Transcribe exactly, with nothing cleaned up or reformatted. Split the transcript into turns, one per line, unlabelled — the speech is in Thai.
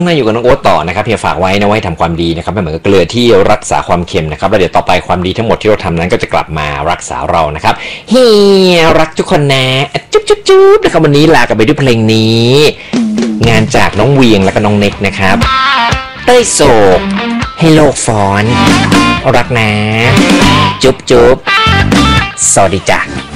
มาอยู่กับน้องโอ๊ตต่อนะครับเพียงฝากไว้นะไว้ทำความดีนะครับไม่เหมือนกับเกลือที่รักษาความเค็มนะครับแล้วเดี๋ยวต่อไปความดีทั้งหมดที่เราทำนั้นก็จะกลับมารักษาเรานะครับเฮียรักทุกคนนะจุ๊บจุ๊บจุ๊บนะครับวันนี้ลากันไปด้วยเพลงนี้งานจากน้องเวียงและก็น้องเน็กนะครับเต้ยโศกให้โลกฟ้อนรักนะจุ๊บจุ๊บสวัสดีจ้ะ